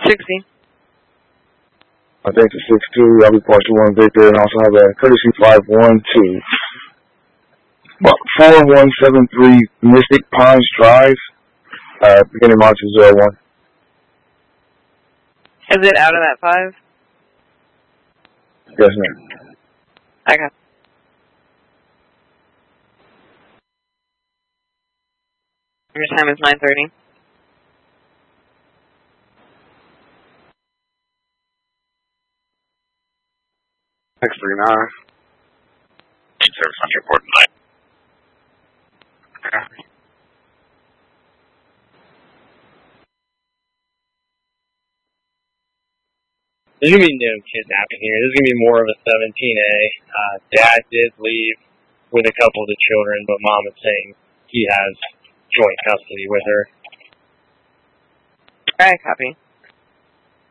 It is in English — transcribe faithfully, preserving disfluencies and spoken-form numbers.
sixty. I think it's six two. I'll be partial one Victor, and also have a courtesy five one two. four one seven three Mystic Pines Drive, uh, beginning March zero one. Is it out of that five? Yes, ma'am. Okay. Your time is nine thirty. six three nine. Service on your port nine. Copy. There's going to be no kidnapping here. This is going to be more of a seventeen A. Uh, Dad did leave with a couple of the children, but Mom is saying he has joint custody with her. Alright, copy.